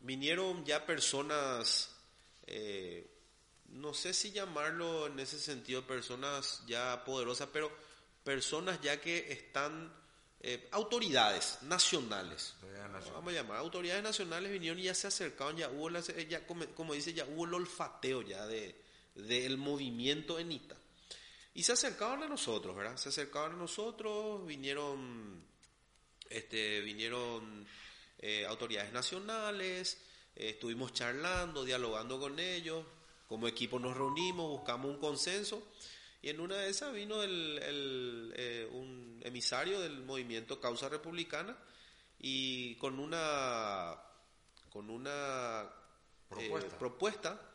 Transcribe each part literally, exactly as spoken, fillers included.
vinieron ya personas, eh, no sé si llamarlo en ese sentido personas ya poderosas, pero personas ya que están, eh, autoridades nacionales, vamos a llamar, autoridades nacionales vinieron y ya se acercaban, ya hubo, la, ya, como, como dice, ya hubo el olfateo ya de del movimiento en Ita. Y se acercaban a nosotros, ¿verdad? Se acercaban a nosotros, vinieron, este, vinieron eh, autoridades nacionales, eh, estuvimos charlando, dialogando con ellos, como equipo nos reunimos, buscamos un consenso, y en una de esas vino el, el, eh, un emisario del movimiento Causa Republicana, y con una, con una propuesta, eh, propuesta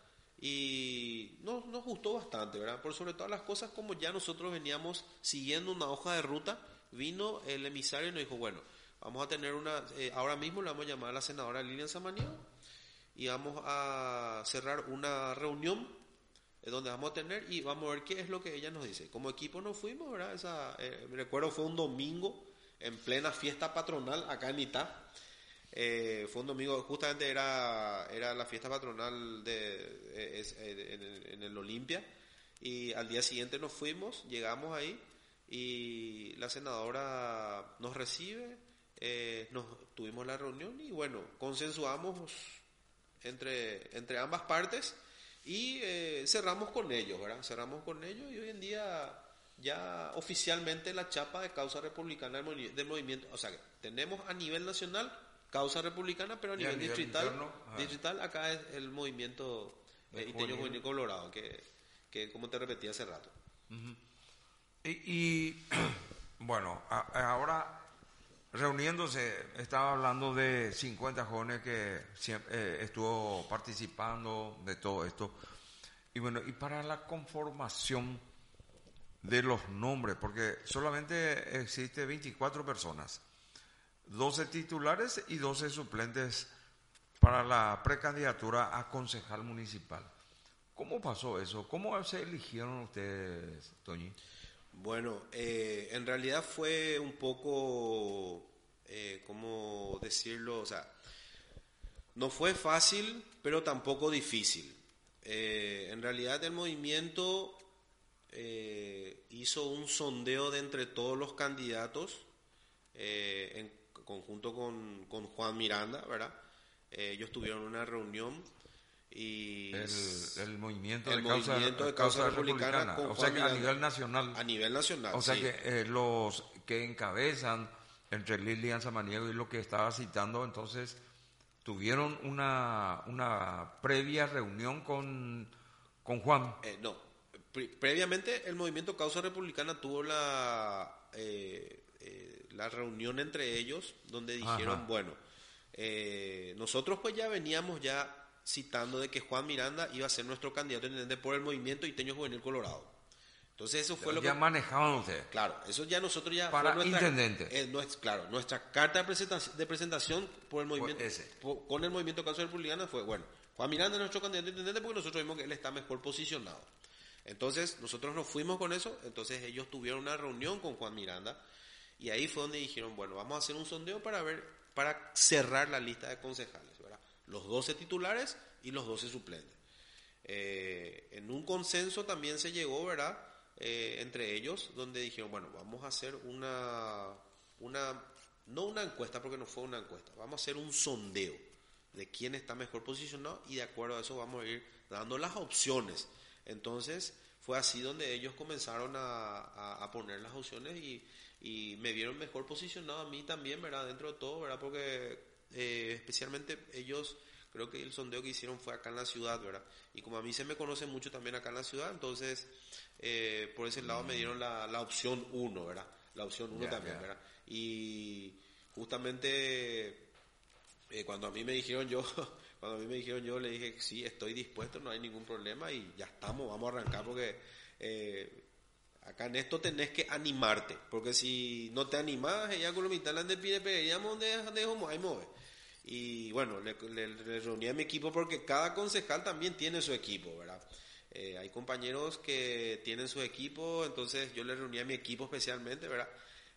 y nos, nos gustó bastante, ¿verdad? Por sobre todas las cosas, como ya nosotros veníamos siguiendo una hoja de ruta, vino el emisario y nos dijo, bueno, vamos a tener una, eh, ahora mismo le vamos a llamar a la senadora Lilian Samaniego y vamos a cerrar una reunión eh, donde vamos a tener y vamos a ver qué es lo que ella nos dice. Como equipo nos fuimos, ¿verdad? Esa, eh, me recuerdo fue un domingo en plena fiesta patronal acá en Itá. Eh, fue un domingo, justamente era, era la fiesta patronal de, eh, es, eh, en, el, en el Olimpia, y al día siguiente nos fuimos, llegamos ahí y la senadora nos recibe, eh, nos tuvimos la reunión y bueno, consensuamos entre, entre ambas partes y eh, cerramos con ellos, ¿verdad? Cerramos con ellos y hoy en día ya oficialmente la chapa de Causa Republicana del, del movimiento, o sea que tenemos a nivel nacional Causa Republicana, pero a nivel, a nivel distrital, interno, distrital acá es el movimiento eh, Iteño Juvenil Colorado, que, que como te repetí hace rato. Uh-huh. Y, y bueno, a, ahora reuniéndose, estaba hablando de cincuenta jóvenes que siempre, eh, estuvo participando de todo esto. Y bueno, y para la conformación de los nombres, porque solamente existe veinticuatro personas, doce titulares y doce suplentes para la precandidatura a concejal municipal. ¿Cómo pasó eso? ¿Cómo se eligieron ustedes, Toñi? Bueno, eh, en realidad fue un poco, eh, ¿cómo decirlo? O sea, no fue fácil, pero tampoco difícil. Eh, en realidad el movimiento eh, hizo un sondeo de entre todos los candidatos eh, en conjunto con, con Juan Miranda, ¿verdad? Eh, ellos tuvieron una reunión y el, el movimiento, el de, causa, movimiento de causa, causa republicana, republicana con o sea que Miranda, a nivel nacional, a nivel nacional, o sea sí. que eh, los que encabezan entre Lilian Samaniego y lo que estaba citando, entonces tuvieron una una previa reunión con con Juan. Eh, no, pre- previamente el movimiento Causa Republicana tuvo la eh, eh, la reunión entre ellos donde dijeron, Ajá. bueno, eh, nosotros pues ya veníamos ya citando de que Juan Miranda iba a ser nuestro candidato intendente por el movimiento Iteño Juvenil Colorado. Entonces eso fue ya lo ya que manejaban ustedes. Claro, eso ya nosotros ya para fue nuestra, intendente. Eh, no es, claro, nuestra carta de presentación, de presentación por el movimiento ese. por, con el movimiento Causa Republicana fue, bueno, Juan Miranda es nuestro candidato intendente porque nosotros vimos que él está mejor posicionado. Entonces nosotros nos fuimos con eso, entonces ellos tuvieron una reunión con Juan Miranda y ahí fue donde dijeron, bueno, vamos a hacer un sondeo para ver, para cerrar la lista de concejales, ¿verdad? Los doce titulares y los doce suplentes. Eh, en un consenso también se llegó, ¿verdad? Eh, entre ellos, donde dijeron, bueno, vamos a hacer una, una, no una encuesta, porque no fue una encuesta, vamos a hacer un sondeo de quién está mejor posicionado y de acuerdo a eso vamos a ir dando las opciones. Entonces fue así donde ellos comenzaron a, a, a poner las opciones y, y me vieron mejor posicionado a mí también, ¿verdad? Dentro de todo, ¿verdad? Porque eh, especialmente ellos, creo que el sondeo que hicieron fue acá en la ciudad, ¿verdad? Y como a mí se me conoce mucho también acá en la ciudad, entonces eh, por ese lado me dieron la, la opción uno, ¿verdad? La opción uno yeah, también, yeah. ¿verdad? Y justamente eh, cuando a mí me dijeron yo, cuando a mí me dijeron yo le dije sí, estoy dispuesto, no hay ningún problema y ya estamos, vamos a arrancar porque eh, acá en esto tenés que animarte, porque si no te animás, ella con la mitad de pide peleamos de de homo, ahí mueve. Y bueno, le, le, le reuní a mi equipo porque cada concejal también tiene su equipo, ¿verdad? Eh, hay compañeros que tienen su equipo, entonces yo le reuní a mi equipo especialmente, ¿verdad?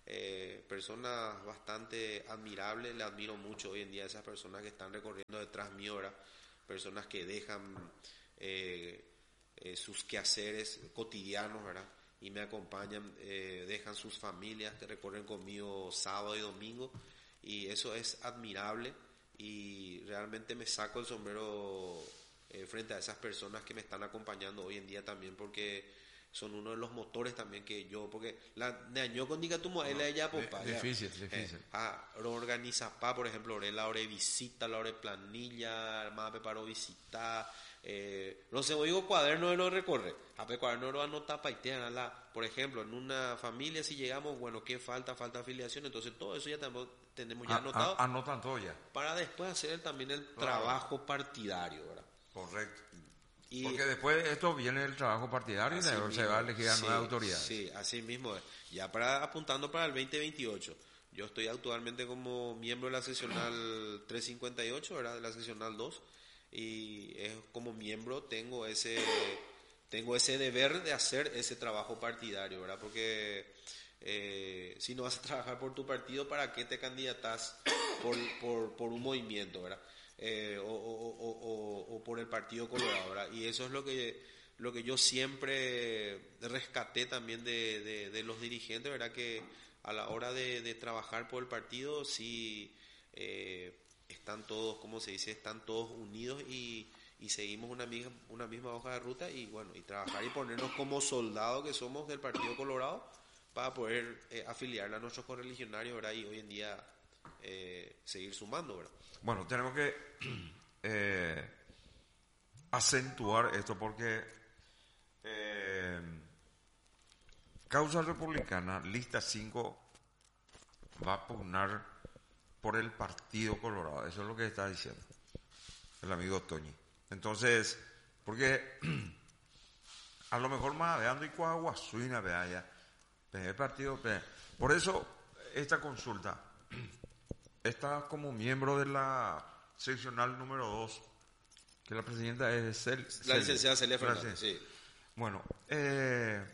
eh, personas bastante admirables, le admiro mucho hoy en día a esas personas que están recorriendo detrás mío, ¿verdad? Personas que dejan eh, eh, sus quehaceres cotidianos, ¿verdad? Y me acompañan, eh, dejan sus familias, que recorren conmigo sábado y domingo, y eso es admirable, y realmente me saco el sombrero eh, frente a esas personas que me están acompañando hoy en día también, porque son uno de los motores también que yo, porque la de año con diga tu modelo No, ella di- papá difícil, difícil. eh, ah organiza pa por ejemplo ore la hora de visita, la hora de planilla, más preparo visita, eh, no sé, digo cuaderno de no recorre, a pe cuaderno no anota paitean la, por ejemplo, en una familia si llegamos, bueno, ¿qué falta? Falta afiliación, entonces todo eso ya tenemos, tenemos ya A- anotado a- anotan todo ya. para después hacer también el Claro. trabajo partidario, ¿verdad? Correcto. Y Porque después de esto viene el trabajo partidario y así luego se mismo, va a elegir a sí, nuevas autoridades. Sí, así mismo es. Ya para apuntando para el veinte veintiocho. Yo estoy actualmente como miembro de la seccional trescientos cincuenta y ocho, ¿verdad? De la seccional dos, y es como miembro tengo ese tengo ese deber de hacer ese trabajo partidario, ¿verdad? Porque eh, si no vas a trabajar por tu partido, ¿para qué te candidatas por, por, por un movimiento, ¿verdad? Eh, o, o, o, o, o por el Partido Colorado, ¿verdad? Y eso es lo que lo que yo siempre rescaté también de, de, de los dirigentes, ¿verdad? Que a la hora de, de trabajar por el partido sí eh, están todos, ¿cómo se dice? Están todos unidos y, y seguimos una misma, una misma hoja de ruta, y bueno, y trabajar y ponernos como soldados que somos del Partido Colorado para poder eh, afiliar a nuestros correligionarios, ¿verdad? Y hoy en día eh, seguir sumando, ¿verdad? Bueno, tenemos que eh, acentuar esto porque eh, Causa Republicana, lista cinco, va a pugnar por el Partido Colorado. Eso es lo que está diciendo el amigo Toñi. Entonces, porque a lo mejor más veando y cuaguasuina vea ya, el partido, por eso esta consulta. Está como miembro de la seccional número dos, que la presidenta es Cel, La Celia. licenciada Celia Fernández, Gracias. sí. Bueno, eh,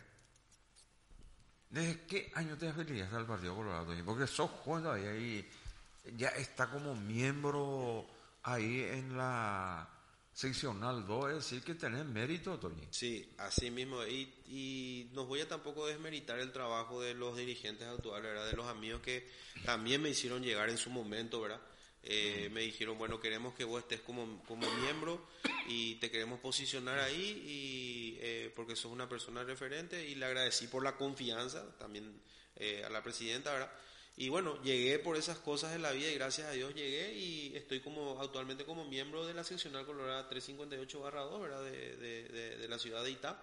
¿desde qué año te afilias al Partido Colorado, Toñi? Porque sos joven todavía y ya está como miembro ahí en la seccional dos, es decir, que tenés mérito, Toñi. Sí, así mismo. Y, y no voy a tampoco desmeritar el trabajo de los dirigentes actuales, ¿verdad? De los amigos que también me hicieron llegar en su momento, ¿verdad? Eh, me dijeron, bueno, queremos que vos estés como, como miembro y te queremos posicionar ahí, y eh, porque sos una persona referente, y le agradecí por la confianza también eh, a la presidenta, ¿verdad? Y bueno, llegué por esas cosas en la vida y gracias a Dios llegué, y estoy como actualmente como miembro de la seccional Colorada trescientos cincuenta y ocho barra dos, ¿verdad? De, de, de, de la ciudad de Itá.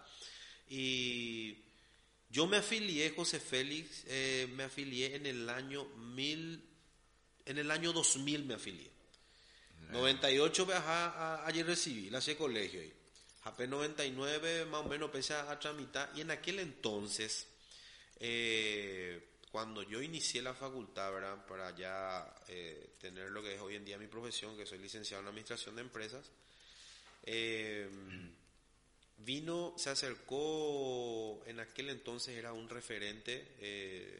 Y yo me afilié, José Félix, eh, me afilié en el año mil, en el año dos mil me afilié. noventa y ocho ajá, a, ayer recibí, la hice colegio ahí. A P noventa y nueve más o menos empecé a, a tramitar, y en aquel entonces... Eh, cuando yo inicié la facultad, ¿verdad? Para ya eh, tener lo que es hoy en día mi profesión, que soy licenciado en Administración de Empresas, eh, vino, se acercó, en aquel entonces era un referente, eh,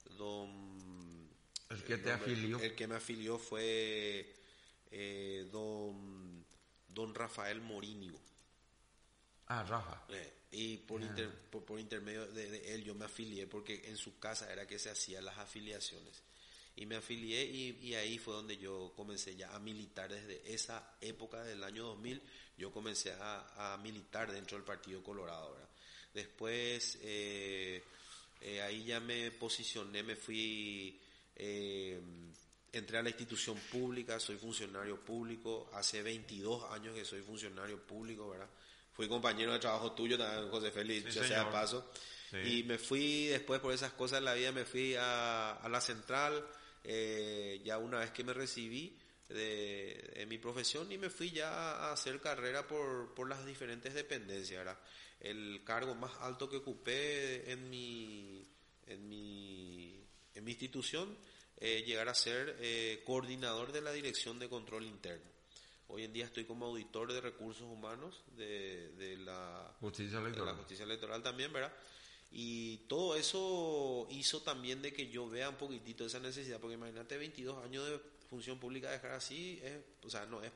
don... El que te el, afilió. El que me afilió fue eh, don, don Rafael Morínigo. Ah, Rafa. Eh, y por, inter, por, por intermedio de, de él yo me afilié, porque en su casa era que se hacían las afiliaciones, y me afilié, y, y ahí fue donde yo comencé ya a militar. Desde esa época del año dos mil yo comencé a, a militar dentro del Partido Colorado, ¿verdad? Después eh, eh, ahí ya me posicioné, me fui, eh, entré a la institución pública, soy funcionario público, hace veintidós años que soy funcionario público, ¿verdad? Fui compañero de trabajo tuyo también, José Félix, Sí, ya sea de señor. paso. Sí. Y me fui después, por esas cosas en la vida, me fui a, a la central, eh, ya una vez que me recibí de, de mi profesión, y me fui ya a hacer carrera por, por las diferentes dependencias, ¿verdad? El cargo más alto que ocupé en mi, en mi, en mi institución, eh, llegar a ser eh, coordinador de la Dirección de Control Interno. Hoy en día estoy como auditor de recursos humanos de, de, la, Justicia de la electoral. justicia electoral también, ¿verdad? Y todo eso hizo también de que yo vea un poquitito esa necesidad, porque imagínate veintidós años de función pública dejar así, es, o sea, no es